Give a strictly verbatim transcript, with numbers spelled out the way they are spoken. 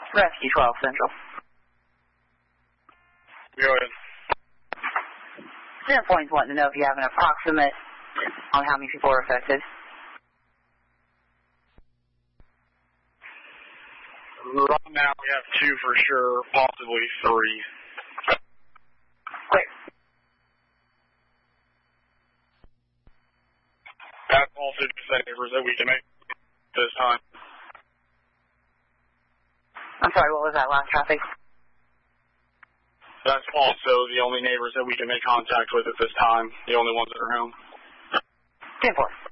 Rescue twelve Central. Go ahead. ten forty is wanting to know if you have an approximate on how many people are affected. Right now we have two for sure, possibly three. Clear. That's also just the neighbors that we can make this time. I'm sorry, what was that last traffic? That's also the only neighbors that we can make contact with at this time, the only ones that are home. ten four.